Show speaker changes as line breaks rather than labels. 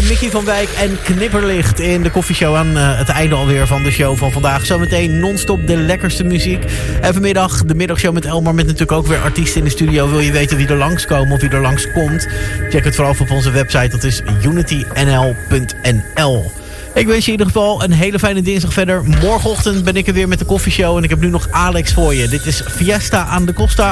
Mickey van Wijk en Knipperlicht in de koffieshow aan het einde alweer van de show van vandaag. Zometeen non-stop de lekkerste muziek. En vanmiddag de middagshow met Elmar met natuurlijk ook weer artiesten in de studio. Wil je weten wie er langskomen of wie er langskomt? Check het vooral op onze website. Dat is unitynl.nl. Ik wens je in ieder geval een hele fijne dinsdag verder. Morgenochtend ben ik er weer met de koffieshow en ik heb nu nog Alex voor je. Dit is Fiesta aan de Costa.